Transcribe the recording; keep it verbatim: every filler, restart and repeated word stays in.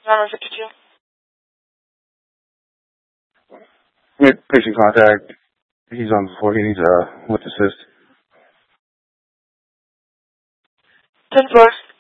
nine one fifty-two. Patient contact. He's on before. He needs uh, with assist. ten floors.